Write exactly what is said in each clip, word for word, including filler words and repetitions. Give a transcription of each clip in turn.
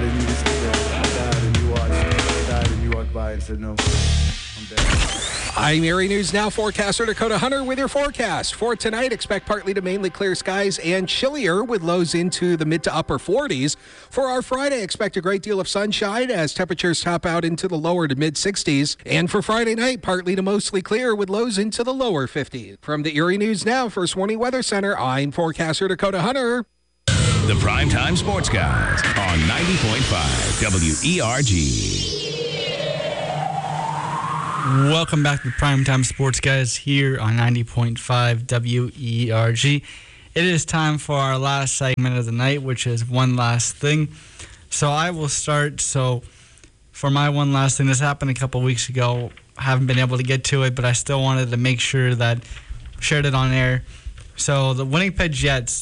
and you just sit there, I died, and you watch, I died, and you walk by and said, no, I'm dead. I'm Erie News Now forecaster Dakota Hunter with your forecast. For tonight, expect partly to mainly clear skies and chillier with lows into the mid to upper forties. For our Friday, expect a great deal of sunshine as temperatures top out into the lower to mid sixties. And for Friday night, partly to mostly clear with lows into the lower fifties. From the Erie News Now First Warning Weather Center, I'm forecaster Dakota Hunter. The Primetime Sports Guys on ninety point five W E R G. Welcome back to the Primetime Sports Guys here on ninety point five W E R G. It is time for our last segment of the night, which is One Last Thing. So I will start. So for my one last thing, this happened a couple weeks ago. I haven't been able to get to it, but I still wanted to make sure that I shared it on air. So the Winnipeg Jets,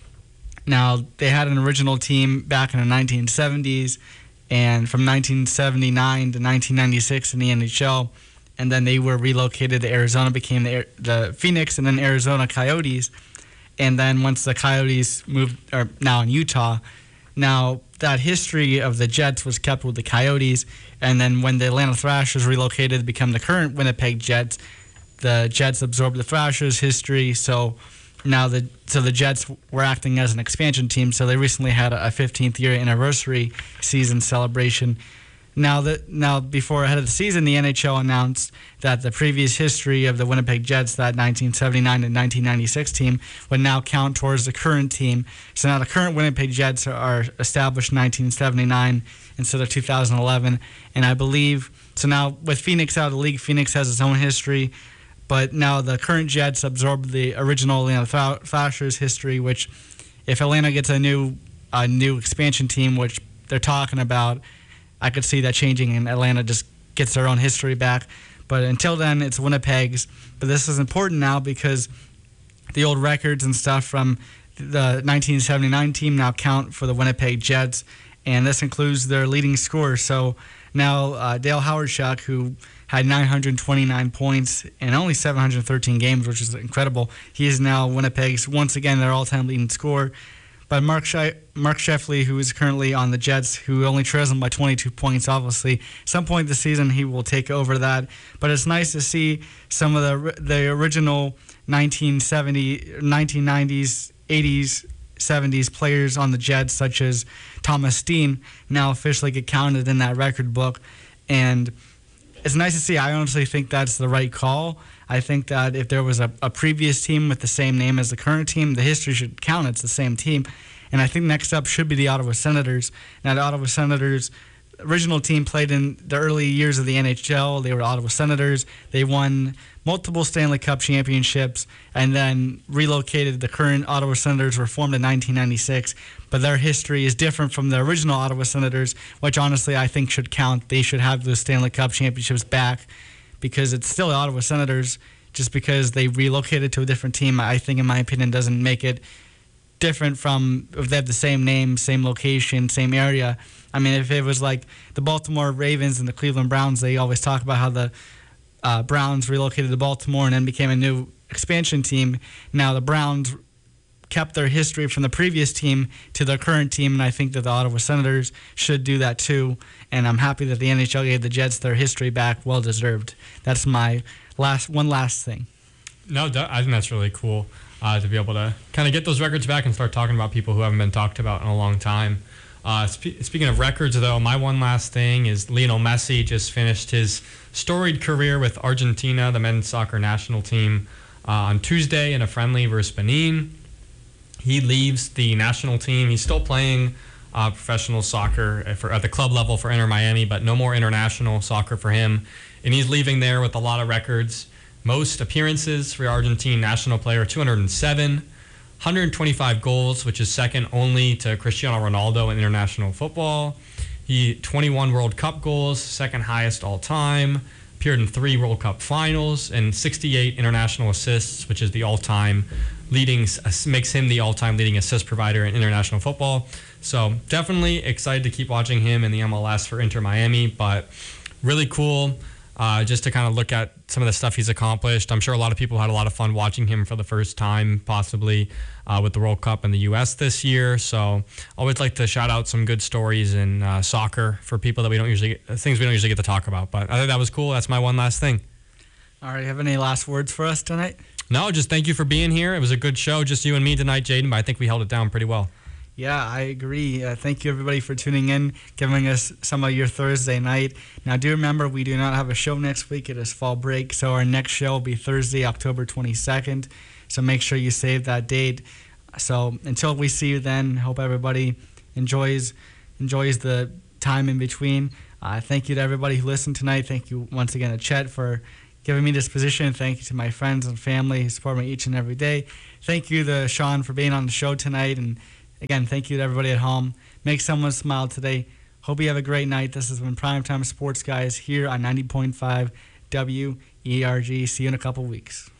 now they had an original team back in the nineteen seventies, and from nineteen seventy-nine to nineteen ninety-six in the N H L. And then they were relocated to Arizona, became the, the Phoenix and then Arizona Coyotes. And then once the Coyotes moved, or now in Utah, now that history of the Jets was kept with the Coyotes. And then when the Atlanta Thrashers relocated to become the current Winnipeg Jets, the Jets absorbed the Thrashers' history. So now the so the Jets were acting as an expansion team. So they recently had a fifteenth year anniversary season celebration. Now that now before ahead of the season, the N H L announced that the previous history of the Winnipeg Jets, that nineteen seventy-nine and nineteen ninety-six team, would now count towards the current team. So now the current Winnipeg Jets are established in nineteen seventy-nine instead of two thousand eleven. And I believe, so now with Phoenix out of the league, Phoenix has its own history. But now the current Jets absorb the original Atlanta Thrashers history, which if Atlanta gets a new a new expansion team, which they're talking about, I could see that changing and Atlanta just gets their own history back. But until then, it's Winnipeg's. But this is important now because the old records and stuff from the nineteen seventy-nine team now count for the Winnipeg Jets, and this includes their leading scorer. So now uh, Dale Hawerchuk, who had nine hundred twenty-nine points in only seven hundred thirteen games, which is incredible. He is now Winnipeg's, once again, their all-time leading scorer. But Mark She- Mark Sheffley, who is currently on the Jets, who only trails them by twenty-two points, obviously. At some point this season, he will take over that. But it's nice to see some of the the original nineteen seventy, nineteen nineties, eighties, seventies players on the Jets, such as Thomas Steen, now officially get counted in that record book. And it's nice to see. I honestly think that's the right call. I think that if there was a, a previous team with the same name as the current team, the history should count. It's the same team. And I think next up should be the Ottawa Senators. Now, the Ottawa Senators' original team played in the early years of the N H L. They were Ottawa Senators. They won multiple Stanley Cup championships and then relocated. The current Ottawa Senators were formed in nineteen ninety-six. But their history is different from the original Ottawa Senators, which honestly I think should count. They should have those Stanley Cup championships back, because it's still the Ottawa Senators. Just because they relocated to a different team, I think, in my opinion, doesn't make it different from if they have the same name, same location, same area. I mean, if it was like the Baltimore Ravens and the Cleveland Browns, they always talk about how the uh, Browns relocated to Baltimore and then became a new expansion team. Now the Browns kept their history from the previous team to their current team, and I think that the Ottawa Senators should do that too. And I'm happy that the N H L gave the Jets their history back, well deserved. That's my last one last thing. No, I think that's really cool uh, to be able to kind of get those records back and start talking about people who haven't been talked about in a long time. Uh, spe- speaking of records, though, my one last thing is Lionel Messi just finished his storied career with Argentina, the men's soccer national team, uh, on Tuesday in a friendly versus Benin. He leaves the national team. He's still playing uh, professional soccer for, at the club level for Inter Miami, but no more international soccer for him. And he's leaving there with a lot of records. Most appearances for Argentine national player, two hundred seven. one hundred twenty-five goals, which is second only to Cristiano Ronaldo in international football. He twenty-one World Cup goals, second highest all time. Appeared in three World Cup finals and sixty-eight international assists, which is the all-time leading, makes him the all-time leading assist provider in international football. So definitely excited to keep watching him in the M L S for Inter Miami, but really cool. uh, just to kind of look at some of the stuff he's accomplished. I'm sure a lot of people had a lot of fun watching him for the first time, possibly uh, with the World Cup in the U S this year. So always like to shout out some good stories in uh, soccer for people that we don't usually get, things we don't usually get to talk about. But I think that was cool. That's my one last thing. All right, have any last words for us tonight? No, just thank you for being here. It was a good show, just you and me tonight, Jaden, but I think we held it down pretty well. Yeah, I agree. Uh, thank you, everybody, for tuning in, giving us some of your Thursday night. Now, do remember, we do not have a show next week. It is fall break, so our next show will be Thursday, October twenty-second. So make sure you save that date. So until we see you then, hope everybody enjoys enjoys the time in between. Uh, thank you to everybody who listened tonight. Thank you once again to Chet for giving me this position. Thank you to my friends and family who support me each and every day. Thank you to Sean for being on the show tonight. And again, thank you to everybody at home. Make someone smile today. Hope you have a great night. This has been Primetime Sports Guys here on ninety point five W E R G. See you in a couple weeks.